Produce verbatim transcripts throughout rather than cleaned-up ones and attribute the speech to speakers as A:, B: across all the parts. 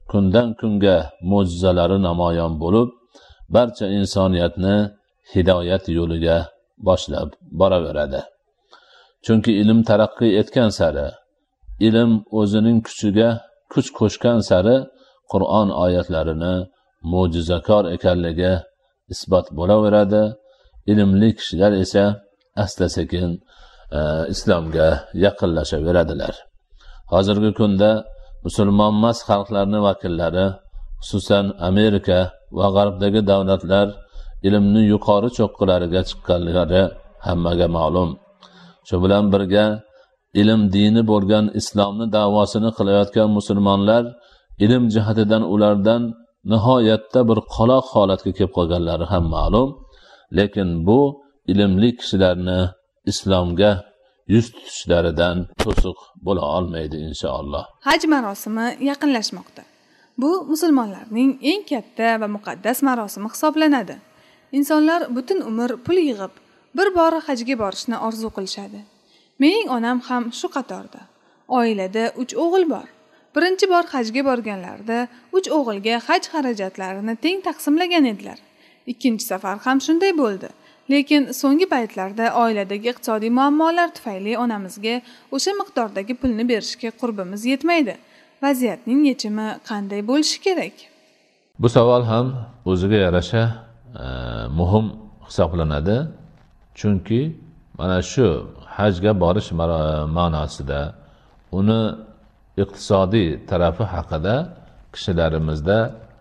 A: kundan kunga mo'jizalari namoyon bo'lib, barcha insoniyatni hidoyat yo'liga boshlab boraveradi. Chunki ilm taraqqiy etgan sari, ilm o'zining kuchiga kuch qo'shgan sari Qur'on oyatlarini mo'jizakor ekanligi isbot bo'laveradi. Ilmli kishilar esa asta-sekin e, islomga yaqinlashaveradilar. Hozirgi kunda musulmon emas xalqlarning vakillari, xususan Amerika va g'arbdagi davlatlar ilmni yuqori cho'qqilariga chiqqanlari hammaga ma'lum. Shu bilan birga ilm dini bo'lgan islomni da'vosini qilayotgan musulmonlar ilm jihatidan ulardan nihoyatda bir qoloq holatga kelib qolganlari ham ma'lum. Lekin bu ilmli kishilarni islomga yuz tutishlaridan to'siq bo'la olmaydi inshaalloh.
B: Haj marosimi yaqinlashmoqda. Bu musulmonlarning eng katta va muqaddas marosimi hisoblanadi. Insonlar butun umr pul yig'ib bir bor hajga borishni orzu qilishadi. Mening onam ham shu qatorda. Oilada uch o'g'il bor. Birinchi bor hajga borganlarida uch o'g'ilga haj xarajatlarini teng taqsimlagan edilar. Ikkinchi safar ham shunday bo'ldi. Lekin so'nggi paytlarda oiladagi iqtisodiy muammolar tufayli onamizga o'sha miqdordagi pulni berishga qurbimiz yetmaydi. Vaziyatning yechimi qanday bo'lishi kerak?
A: Bu savol ham o'ziga yarasha e, muhim hisoblanadi. Chunki mana shu hajga borish ma'nosida uni iqtisodiy tarafi haqida kishilarimizda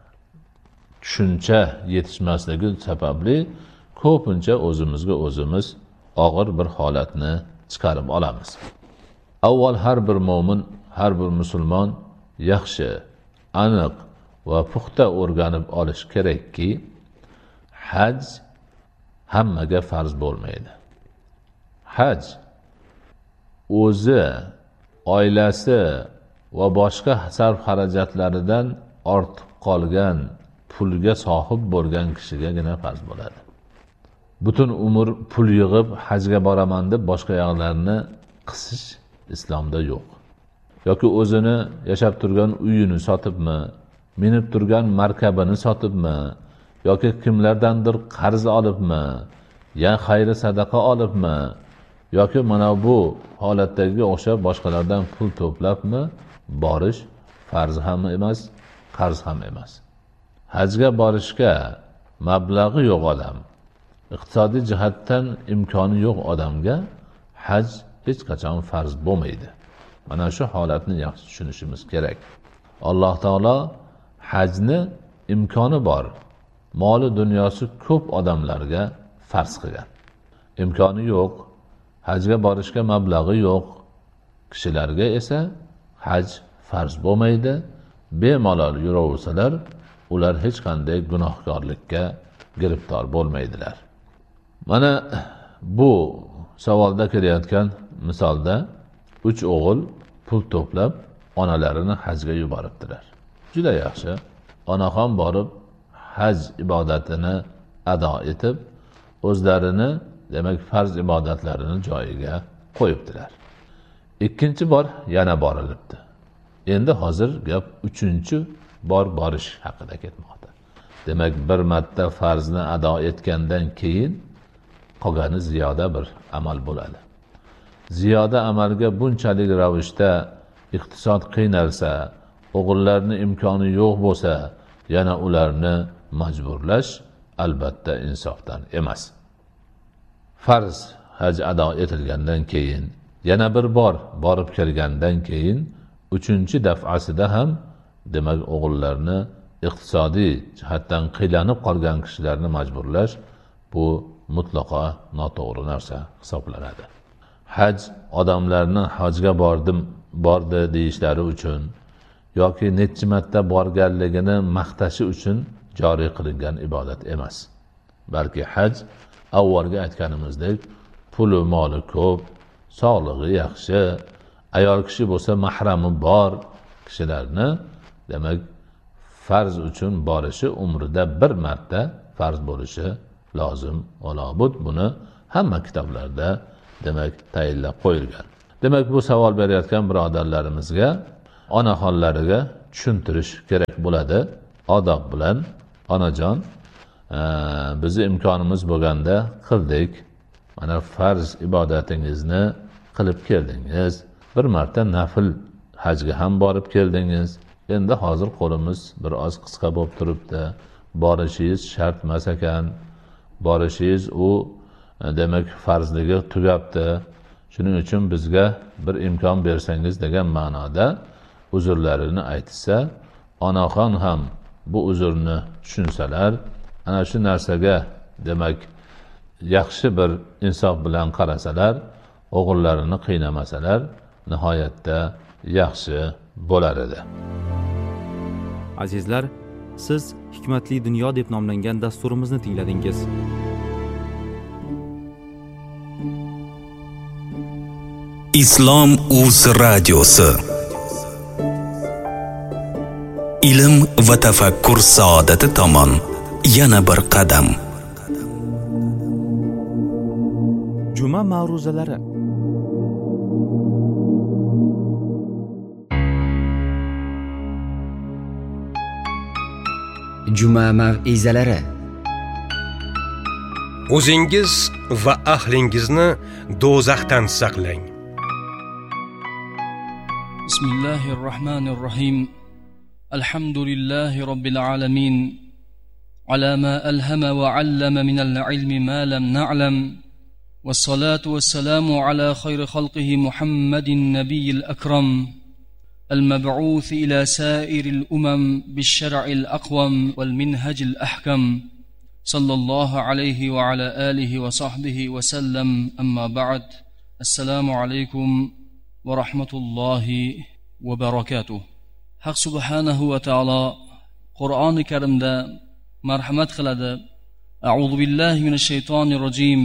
A: tushuncha yetishmasligi sababli ko'pincha o'zimizga o'zimiz og'ir bir holatni chiqarib olamiz. Avval har bir mo'min, har bir musulmon yaxshi, aniq va puxta o'rganib olish kerakki, haj hammaga farz bo'lmaydi. Haj o'zi, oilasi va boshqa sarf xarajatlaridan ortib qolgan pulga sohib bo'lgan kishigagina farz bo'ladi. Butun umr pul yig'ib hajga boraman deb boshqa yoqlarni qisish islomda yo'q. Yoki o'zini yashab turgan uyini sotibmi, minib turgan markabini sotibmi, yoki kimlardandir qarz olibmi, ya xayri sadaqa olibmi, yoki mana bu holatdagi o'xshab boshqalardan pul to'plabmi borish farz ham emas, qarz ham emas. Hajga borishga mablag'i yo'q odam, iqtisodiy jihatdan imkoni yo'q odamga haj hech qachon farz bo'lmaydi. Mana shu holatni yaxshi tushunishimiz kerak. Alloh taolo hajni imkoni bor, moli dunyosi ko'p odamlarga farz qilgan. Imkoni yo'q, hajga borishga mablag'i yo'q kishilarga esa haj farz bo'lmaydi. Bemalol yuraversalar, ular hech qanday gunohkorlikka giribtor bo'lmaydilar. Mana bu savolda kelayotgan misolda uch o'g'il pul to'plab onalarini hajga yuboribdilar. Juda yaxshi. Onaxon borib haj ibodatini ado etib, o'zlarini, demak, farz ibodatlarini joyiga qo'yibdilar. Ikkinchi bor yana borilibdi. Endi hozir gap uchinchi bor borish haqida ketmoqda. Demak, bir marta farzni ado etgandan keyin qolgani ziyoda bir amal bo'ladi. Ziyoda amalga bunchalik ravishda iqtisod qiynalsa, o'g'illarni imkoni yo'q bo'lsa, yana ularni majburlash albatta insofdan emas. Farz haj ado etilgandan keyin, yana bir bor borib kelgandan keyin, uchinchi daf'asida ham demak o'g'illarni iqtisodiy jihatdan qiynalib qolgan kishilarni majburlash bu mutlaqo noto'g'ri narsa hisoblanadi. Haj odamlarni hajga bordim, bordi deyishlari uchun yoki necha marta borganligini maqtashi uchun joriy qilingan ibodat emas. Balki haj avvalgi aytganimizdek puli moli ko'p, sog'lig'i yaxshi, ayol kishi bo'lsa mahrami bor kishilarni demak farz uchun borishi umrida bir marta farz bo'lishi lozim va lobud. Buni hamma kitoblarda demak tayinlab qo'yilgan. Demak bu savol berayotgan birodarlarimizga, onaxonlariga tushuntirish kerak bo'ladi. Odob bilan, onajon, bizni imkonimiz bo'lganda qildik. Mana farz ibodatingizni qilib keldingiz. Bir marta nafil hajga ham borib keldingiz. Endi hozir qo'limiz bir oz qisqa bo'lib turibdi. Borishingiz shart emas ekan. Borishingiz u demak farzligi tugabdi. Shuning uchun bizga bir imkon bersangiz degan ma'noda uzrlarini aytsa, onaxon ham bu uzrni tushunsalar, ana shu narsaga demak yaxshi bir insof bilan qarasalar, o'g'illarini qiynamasalar, nihoyatda yaxshi bo'lar edi.
C: Azizlar, siz Hikmatli dunyo deb nomlangan dasturimizni tingladingiz.
D: Islom uz radiosi. Ilm va tafakkur saodati tomon yana bir qadam.
C: Juma ma'ruzalari.
E: Juma mav'izalari.
F: O'zingiz va ahlingizni do'zaxdan saqlang.
G: Bismillahirrahmanirrahim. Alhamdulillahi robbil alamin. Ala ma alhama wa 'allama min al-'ilmi ma lam na'lam. والصلاة والسلام على خير خلقه محمد النبي الأكرم المبعوث إلى سائر الأمم بالشرع الأقوم والمنهج الأحكم صلى الله عليه وعلى آله وصحبه وسلم. أما بعد، السلام عليكم ورحمة الله وبركاته. حق سبحانه وتعالى قرآن كريم دا مرحمت قلد. أعوذ بالله من الشيطان الرجيم.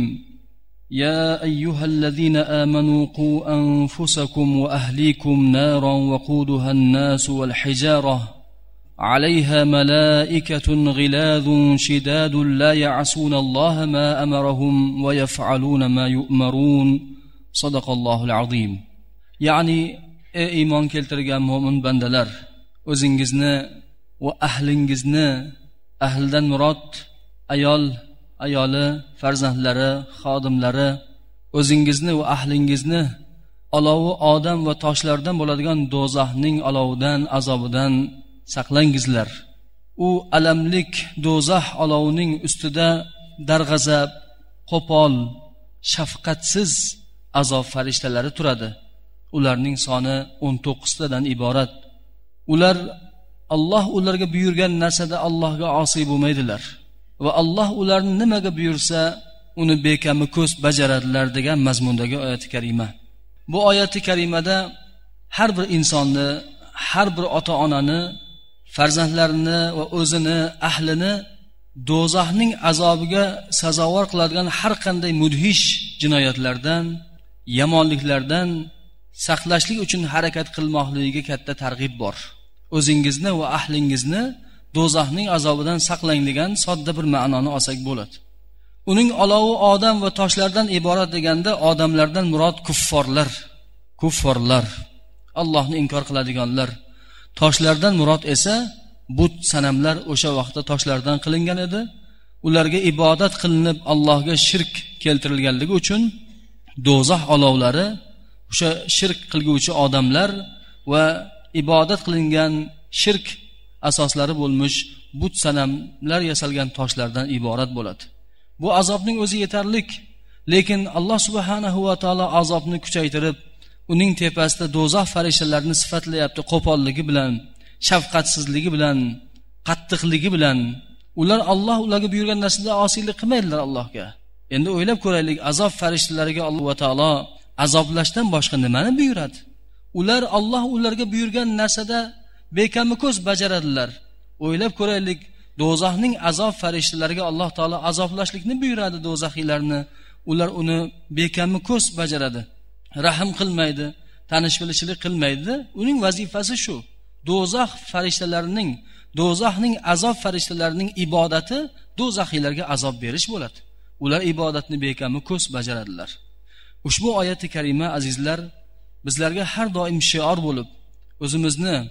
G: يا أيها الذين آمنوا قوا أنفسكم وأهليكم نارا وقودها الناس والحجارة عليها ملائكة غلاظ شداد لا يعصون الله ما أمرهم ويفعلون ما يؤمرون. صدق الله العظيم. يعني إيمان keltirgan mo'min bandalar, o'zingizni va ahlingizni, ahldan murod ayol, ayoli, farzandlari, xodimlari, o'zingizni va ahlingizni olovi odam va toshlardan bo'ladigan do'zaxning olovidan, azobidan saqlangizlar. U alamlik do'zax olovining ustida darg'azab, qo'pol, shafqatsiz azob farishtalari turadi. Ularning soni o'n to'qqiztadan iborat. Ular Alloh ularga buyurgan narsada Allohga osiy bo'lmaydilar va Alloh ularni nimaga buyursa uni bekami ko'z bajaradilar degan mazmundagi oyat-i karima. Bu oyat-i karimada har bir insonni, har bir ota-onani, farzandlarini va o'zini, ahlini do'zaxning azobiga sazovor qiladigan har qanday mudhish jinoyatlardan, yomonliklardan saqlashlik uchun harakat qilmoqligiga katta targ'ib bor. O'zingizni va ahlingizni do'zaxning azobidan saqlang degan sodda bir ma'noni olsak bo'ladi. Uning olovi odam va toshlardan iborat deganda odamlardan murod kufforlar, kufforlar, Allohni inkor qiladiganlar. Toshlardan murod esa but sanamlar o'sha vaqtda toshlardan qilingan edi. Ularga ibodat qilinib Allohga shirk keltirilganligi uchun do'zax olovlari o'sha shirk qilguvchi odamlar va ibodat qilingan shirk asoslari bo'lmuş but sanamlar yasalgan toshlardan iborat bo'ladi. Bu azobning o'zi yetarlik, lekin Alloh subhanahu va taolo azobni kuchaytirib, uning tepasida do'zax farishtalarini sifatlayapti qo'polligi bilan, shafqatsizligi bilan, qattiqligi bilan. Ular Alloh ularga buyurgan narsada osiylik qilmaydilar Allohga. Endi o'ylab ko'raylik, azob farishtalariga Alloh va taolo azoblashdan boshqa nimani buyuradi? Ular Alloh ularga buyurgan narsada bekami ko'z bajaradilar. O'ylab ko'raylik, do'zaxning azob farishtalariga Alloh taolo azoblashlikni buyuradi do'zaxiylarni. Ular uni bekami ko'z bajaradi. Rahm qilmaydi, tanish bilishlik qilmaydi. Uning vazifasi shu. Do'zax farishtalarining, do'zaxning azob farishtalarining ibodati do'zaxiylarga azob berish bo'ladi. Ular ibodatni bekami ko'z bajaradilar. Ushbu oyat-i karima azizlar bizlarga har doim shior bo'lib, o'zimizni,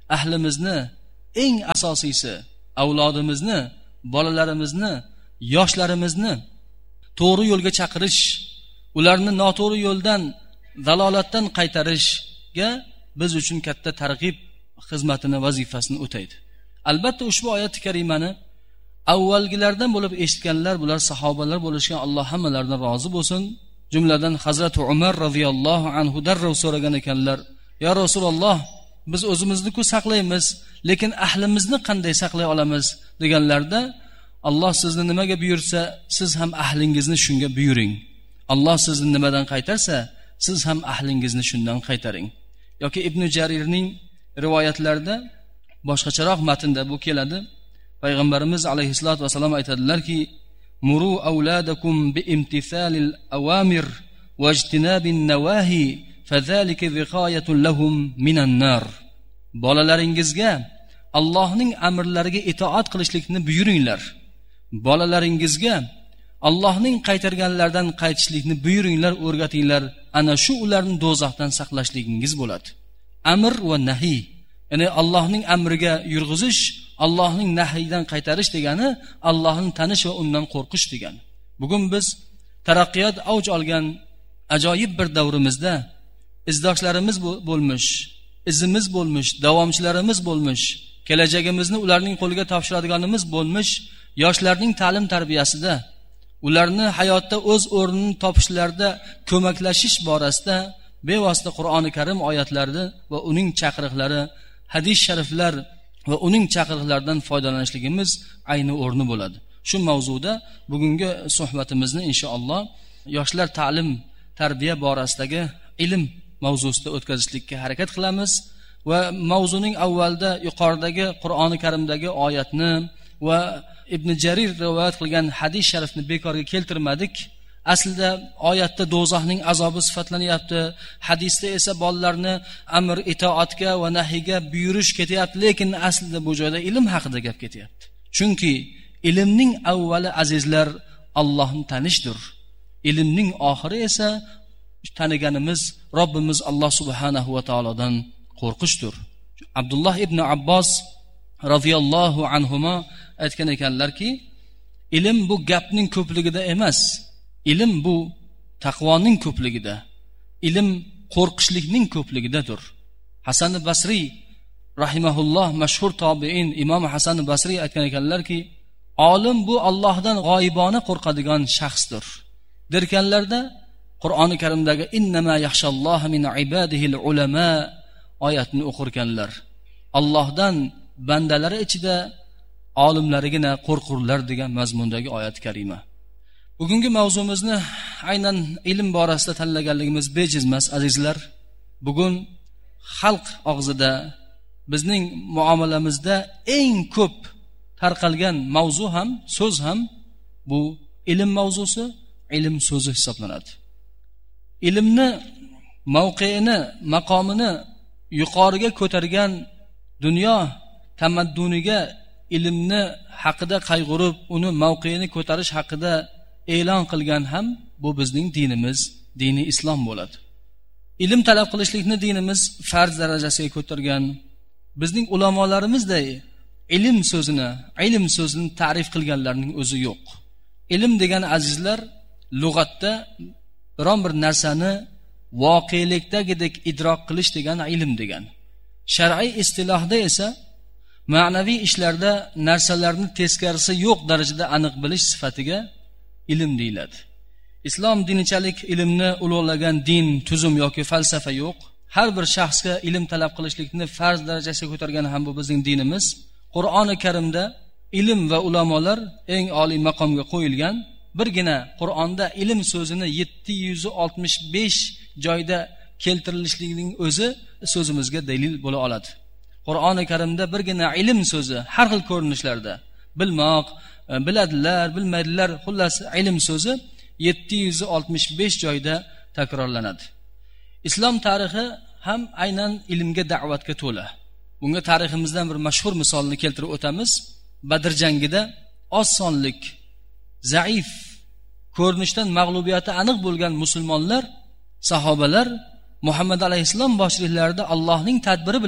G: ahlimizni, eng asosiysi avlodimizni, bolalarimizni, yoshlarimizni to'g'ri yo'lga chaqirish, ularni noto'g'ri yo'ldan, dalolatdan qaytarishga biz uchun katta targ'ib xizmatini, vazifasini o'taydi. Albatta ushbu oyat karimani avvalgilardan bo'lib eshitganlar, bular sahobalar bo'lishgan, Alloh hammalaridan rozi bo'lsin. Jumladan Hazrat Umar radhiyallohu anhu darrov so'ragan ekanlar: "Ya Rasululloh, biz o'zimizni-ku saqlaymiz, lekin ahlimizni qanday saqlay olamiz?" deganlarda, Alloh sizni nimaga buyursa, siz ham ahlingizni shunga buyuring. Alloh sizni nimadan qaytarsa, siz ham ahlingizni shundan qaytaring. Yoki Ibn Jarirning rivoyatlarida boshqacharoq matnda bu keladi. Payg'ambarimiz alayhissalatu vasallam aytadilarki: "Muru auladakum bi imtithalil awamir wa ijtinabin nawahi, fazalika wiqayatun lahum minan nar." Bolalaringizga Allohning amrlariga itoat qilishlikni buyuringlar. Bolalaringizga Allohning qaytarganlardan qaytishlikni buyuringlar, o'rgatinglar. Ana shu ularni do'zaxdan saqlashligingiz bo'ladi. Amr va nahiy, ya'ni Allohning amriga yurg'izish, Allohning nahyidan qaytarish degani Allohni tanish va undan qo'rqish degani. Bugun biz taraqqiyot avj olgan ajoyib bir davrimizda izdoshlarimiz bo'lmish, izimiz bo'lmish, davomchilarimiz bo'lmish, kelajagimizni ularning qo'liga topshiradiganimiz bo'lmish yoshlarning ta'lim tarbiyasida, ularni hayotda o'z o'rnini topishlarida ko'maklashish borasida bevosita Qur'oni Karim oyatlarida va uning chaqiriqlari, hadis shariflar va uning chaqiriqlaridan foydalanishligimiz ayni o'rni bo'ladi. Shu mavzuda bugungi suhbatimizni inshaalloh yoshlar ta'lim, tarbiya borasidagi ilm mavzusida o'tkazishlikka harakat qilamiz va mavzuning avvalda yuqoridagi Qur'oni Karimdagi oyatni va Ibn Jarir rivoyat qilgan hadis sharifni bekorga keltirmadik. Aslida oyatda do'zaxning azobi sifatlanyapti, hadisda esa bolalarni amr itoatga va nahiyga buyurish ketyapti, lekin aslida bu joyda ilm haqida gap ketyapti. Chunki ilmning avvali azizlar Allohni tanishdir. Ilmning oxiri esa taniganimiz Robbimiz Alloh subhanahu va taolodan qo'rqishdir. Abdulloh ibn Abbos radhiyallohu anhuma aytgan ekanlarki, ilm bu gapning ko'pligida emas, ilm bu taqvoning ko'pligida, ilm qo'rqishlikning ko'pligidadir. Hasan Basriy rahimahulloh, mashhur tobiin Imom Hasan Basriy aytgan ekanlarki, olim bu Allohdan g'oyibona qo'rqadigan shaxsdir. Derkanlarda Qur'oni Karimdagi innama yaxshalloha min ibadihil ulama oyatni o'qirkanlar. Allohdan bandalari ichida olimlarigina qo'rqurlar degan mazmundagi oyat karima. Bugungi mavzumizni aynan ilm borasida tanlaganligimiz bejiz emas azizlar. Bugun xalq og'zida, bizning muomalamizda eng ko'p tarqalgan mavzu ham, so'z ham bu ilm mavzusi, ilm so'zi hisoblanadi. Ilmni mavqeini, maqomini yuqoriga ko'targan dunyo tamadduniga ilmni haqida qayg'urib, uni mavqeini ko'tarish haqida e'lon qilgan ham bu bizning dinimiz, dini islom bo'ladi. Ilm talab qilishlikni dinimiz farz darajasiga ko'targan. Bizning ulamolarimizday ilm so'zini, ilm so'zini ta'rif qilganlarning o'zi yo'q. Ilm degan azizlar lug'atda biron bir narsani voqelikdagidek idrok qilish degan ilm degan. Shar'iy istilohda esa ma'naviy ishlarda narsalarni teskarisi yo'q darajada aniq bilish sifatiga ilm deyiladi. Islom dinichalik ilmni ulug'lagan din, tuzum yoki falsafa yo'q. Har bir shaxsga ilm talab qilishlikni farz darajasiga ko'targan ham bu bizning dinimiz. Qur'oni Karimda ilm va ulamolar eng oliy maqomga qo'yilgan. Birgina Qur'onda ilm so'zini yetti yuz oltmish besh joyda keltirilishligining o'zi so'zimizga dalil bo'la oladi. Qur'oni Karimda birgina ilm so'zi har xil ko'rinishlarda, bilmoq, biladilar, bilmaydilar, xullas ilm so'zi yetti yuz oltmish besh joyda takrorlanadi. Islom tarixi ham aynan ilmga da'vatga to'la. Bunga tariximizdan bir mashhur misolni keltirib o'tamiz. Badr jangida oz sonlik, zaif, ko'rinishdan mag'lubiyati aniq bo'lgan musulmonlar, sahobalar Muhammad alayhissalom boshchiliklarida Allohning tadbiri bilan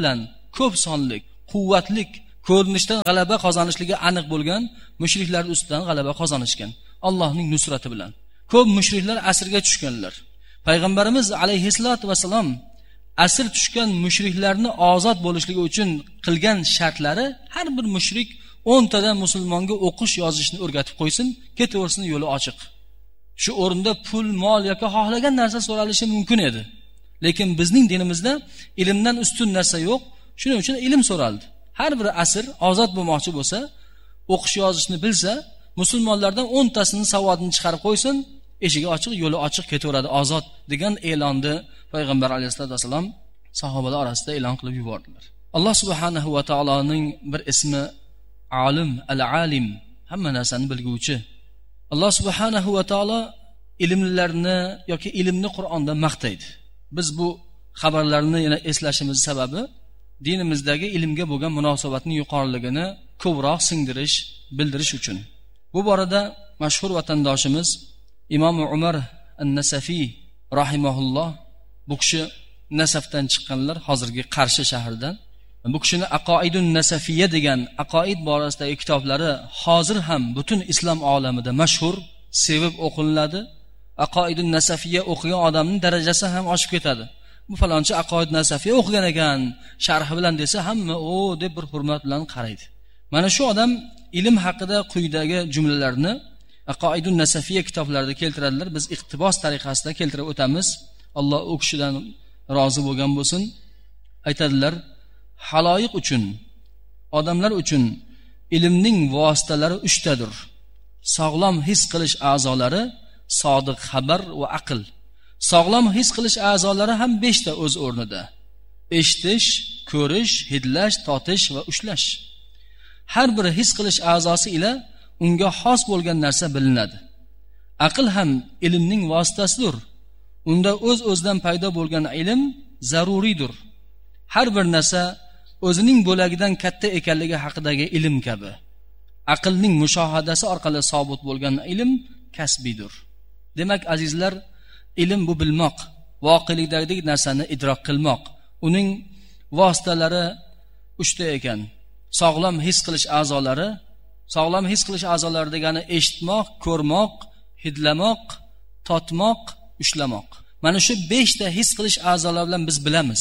G: ko'p sonlik, quvvatlik, ko'rinishdan g'alaba qozonishligi aniq bo'lgan mushriklar ustidan g'alaba qozonishgan Allohning nusrati bilan. Ko'p mushriklar asirga tushganlar. Payg'ambarimiz alayhissalatu vasallam asir tushgan mushriklarni ozod bo'lishligi uchun qilgan shartlari har bir mushrik o'n tadan musulmonga o'qish yozishni o'rgatib qo'ysin, ketaversin, yo'li ochiq. Shu o'rinda pul, mol yoki xohlagan narsa so'ralishi mumkin edi. Lekin bizning dinimizda ilmdan ustun narsa yo'q. Shuning uchun ilm so'raldi. Har bir asir ozod bo'lmoqchi bo'lsa, o'qish yozishni bilsa, musulmonlardan o'n tasini savodini chiqarib qo'ysin, eshigi ochiq, yo'li ochiq, ketaveradi ozod degan e'lonni payg'ambar alayhisolatu vasallam sahobalar orasida e'lon qilib yubordilar. Alloh subhanahu va taoloning bir ismi Alim, al-Alim, hamma narsani bilguvchi. Alloh subhanahu va taolo ilmlilarni yoki ilmni Qur'onda maqtaydi. Biz bu xabarlarni yana eslashimiz sababi dinimizdagi ilmga bo'lgan munosabatning yuqoriligini ko'proq singdirish, bildirish uchun. Bu borada mashhur vatandoshimiz Imom Umar an-Nasafiy rahimahulloh, bu kishi Nasafdan chiqqanlar, hozirgi Qarshi shahridan. Bu kishini Aqoidun Nasafiyya degan aqoid borasidagi kitoblari hozir ham butun islom olamida mashhur, sevib o'qiladi. Aqoidun Nasafiyya o'qigan odamning darajasi ham oshib ketadi. Bu falonchi Aqoid Nasafiyya o'qigan ekan, sharhi bilan desa hamma o deb bir hurmat bilan qaraydi. Mana shu odam ilm haqida quyidagi jumlalarni Aqoidun Nasafiyya kitoblarida keltiradilar. Biz iqtibos tariqasida keltirib o'tamiz. Alloh u kishidan rozi bo'lgan bo'lsin. Aytadilar: haloyiq uchun, odamlar uchun ilmning vositalari uchtadir. Sog'lom his qilish a'zolari, sodiq xabar va aql. Sog'lom his qilish a'zolari ham beshta o'z o'rnida. Eshitish, ko'rish, hidlash, totish va ushlash. Har bir his qilish a'zosi ila unga xos bo'lgan narsa bilinadi. Aql ham ilmning vositasidir. Unda o'z-o'zidan paydo bo'lgan ilm zaruriydir. Har bir narsa o'zining bo'lagidan katta ekanligi haqidagi ilm kabi. Aqlning mushohadasi orqali sobit bo'lgan ilm kasbidir. Demak, azizlar, ilm bu bilmoq, voqelikdagi narsani idrok qilmoq. Uning vositalari uchta ekan. Sog'lom his qilish a'zolari, sog'lom his qilish a'zolari degani eshitmoq, ko'rmoq, hidlamoq, totmoq, ushlamoq. Mana shu beshta his qilish a'zolari bilan biz bilamiz.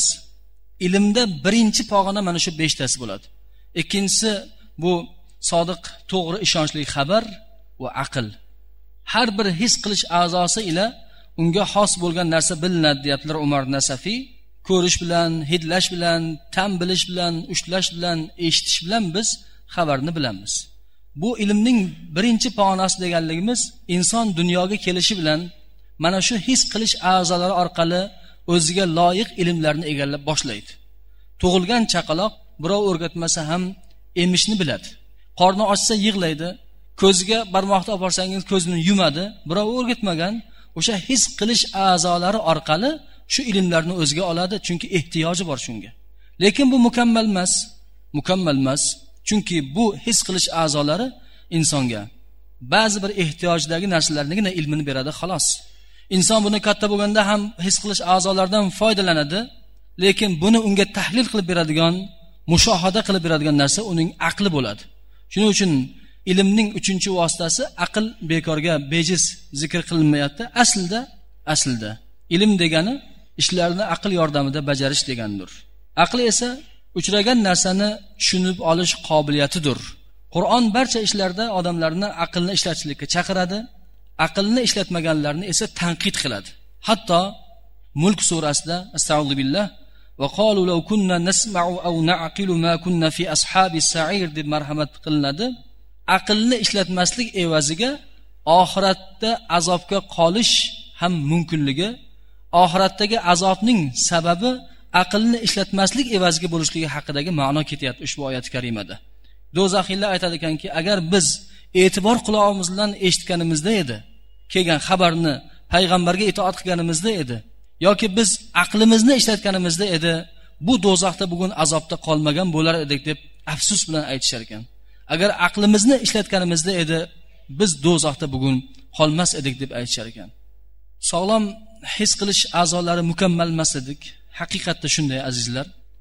G: Ilmda birinchi pog'ona mana shu beshtasi bo'ladi. Ikkinchisi bu sodiq, to'g'ri, ishonchli xabar va aql. Har bir his qilish a'zosi ila unga xos bo'lgan narsa bilinadi, deyaptilar Umar Nasafiy. Ko'rish bilan, hidlash bilan, tam bilish bilan, ushlash bilan, eshitish bilan biz xabarni bilamiz. Bu ilmning birinchi pog'onasi deganligimiz inson dunyoga kelishi bilan mana shu his qilish a'zolari orqali o'ziga loyiq ilmlarni egallab boshlaydi. Tug'ilgan chaqaloq birov o'rgatmasa ham emishni biladi. Qorni ochsa yig'laydi. Ko'ziga barmoqni olib borsangiz ko'zini yumadi. Birov o'rgatmagan. O'sha his qilish a'zolari orqali shu ilmlarni o'ziga oladi, chunki ehtiyoji bor shunga. Lekin bu mukammal emas. Mukammal emas, chunki bu his qilish a'zolari insonga ba'zi bir ehtiyojdagi narsalarnigina ilmini beradi, xolos. Inson buni katta bo'lganda ham his qilish a'zolaridan foydalanadi, lekin buni unga tahlil qilib beradigan, mushohada qilib beradigan narsa uning aqli bo'ladi. Shuning uchun ilmning uchinchi vositasi aql bekorga, bejiz zikr qilinmayapti. Aslida, aslida ilm degani ishlarni aql yordamida bajarish degandir. Aql esa uchragan narsani tushunib olish qobiliyatidir. Qur'on barcha ishlarda odamlarni aqlni ishlatishlikka chaqiradi, aqlni ishlatmaganlarni esa tanqid qiladi. Hatto Mulk surasida astag'firullah va qalu law kunna nasma'u aw na'qilu ma kunna fi ashabis sa'ir deb marhamat qilinadi. Aqlni ishlatmaslik evaziga oxiratda azobga qolish ham mumkinligi, oxiratdagi azobning sababi aqlni ishlatmaslik evaziga bo'lishligi haqidagi ma'no ketyapti ushbu oyat karimada. Do'zaxiylar aytadi ekanki, agar biz e'tibor quloqimiz bilan eshitganimizda edi, kelgan xabarni payg'ambarga itoat qilganimizda edi, yoki biz aqlimizni ishlatganimizda edi, bu do'zaxda bugun azobda qolmagan bo'lar edik deb afsus bilan aytishar ekan. Agar aqlimizni ishlatganimizda edi, biz do'zaxda bugun qolmas edik deb aytishar ekan. Sog'lom his qilish a'zolari mukammal emas edik. Haqiqatda shunday azizlar.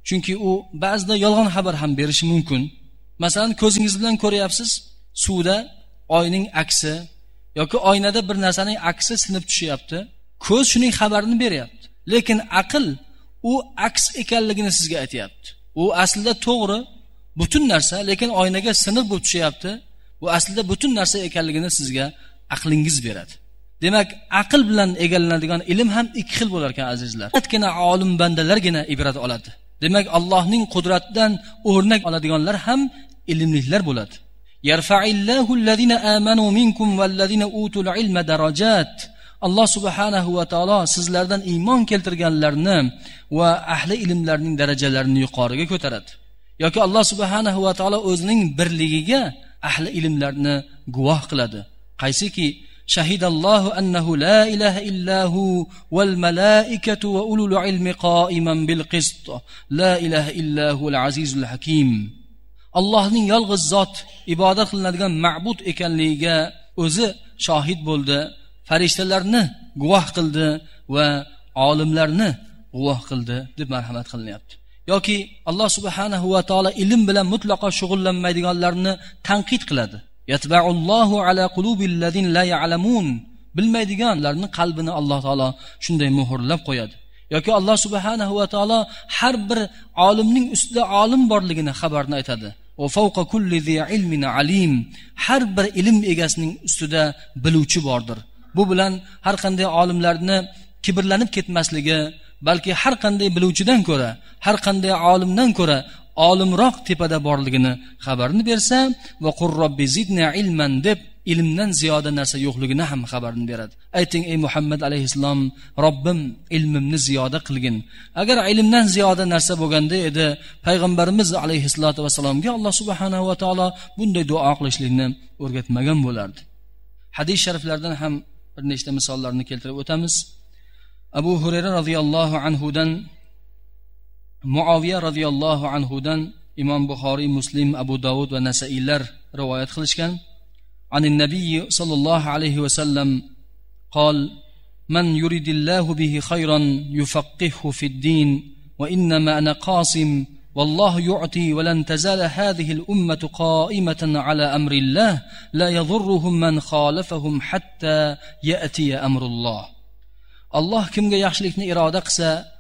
G: chunki u ba'zida yolg'on xabar ham berishi mumkin. Masalan, ko'zingiz bilan ko'ryapsiz, suvda oyning aksi yoki oynada bir narsaning aksi sinib tushyapti. Ko'z shuning xabarini beryapti. Lekin aql u aks ekanligini sizga aytayapti. U aslida to'g'ri, butun narsa, lekin oynaga sinib bo'lib tushyapti. Bu aslida butun narsa ekanligini sizga aqlingiz beradi. Demak, aql bilan egallanadigan ilm ham ikki xil bo'lar ekan, azizlar. Faqatgina olim bandalargina ibrat oladi. Demak, Allohning qudratidan o'rnak oladiganlar ham ilmlilar bo'ladi. Yarfa'illahu allazina amanu minkum vallazina utul ilma darajat. Alloh subhanahu va taolo sizlardan iymon keltirganlarni va ahli ilmlarning darajalarini yuqoriga ko'taradi. Yoki Alloh subhanahu va taolo o'zining birligiga ahli ilmlarni guvoh qiladi. Qaysiki shahidallohu annahu la ilaha illahu wal malaikatu va ulul ilmi qa'iman bil qist. La ilaha illahu al azizul hakim. Allohning yolg'iz zot ibodat qilinadigan ma'bud ekanligiga o'zi shohid bo'ldi. Farishtalarni guvoh qildi va olimlarni guvoh qildi deb marhamat qilinyapti. Yoki Alloh subhanahu va taolo ilm bilan mutlaqo shug'ullanmaydiganlarni tanqid qiladi. Yatba'ullohu ala qulubil ladin la ya'lamun. Bilmaydiganlarning qalbini Alloh taolo shunday muhrlab qo'yadi. Yoki Alloh subhanahu va taolo har bir olimning ustida olim borligini xabarni aytadi. Va fawqa kulli zi ilmin alim. Har bir ilm egasining ustida biluvchi bordir. Bu bilan har qanday olimlarni kibrlanib ketmasligi, balki har qanday biluvchidan ko'ra, har qanday olimdan ko'ra olimroq tepada borligini xabarini bersa, va qur robbi zidna ilman deb ilmdan ziyoda narsa yo'qligini ham xabarini beradi. Ayting ey Muhammad alayhissalom, Robbim ilmimni ziyoda qilgin. Agar ilmdan ziyoda narsa bo'lganda edi, payg'ambarimiz alayhissalatu vasallamga Alloh subhanahu va taolo bunday duo qilishlikni o'rgatmagan bo'lardi. Hadis shariflardan ham bir nechta misollarni keltirib o'tamiz. Abu Hurayra radhiyallohu anhu dan, Muaviya radhiyallohu anhu dan Imom Buxoriy, Muslim, Abu Davud va Nasailar rivoyat qilishgan. Anin Nabiy sallallohu alayhi va sallam qol: "Man yuridillahu bihi khayran yufaqqihhu fid-din wa innama ana qasim wallahu yu'ti wa lan tazala hadhihi al-ummatu qa'imatan ala amri Allah la yadhurruhum man khalafahum hatta ya'ti amrullah." Alloh kimga yaxshilikni iroda qilsa,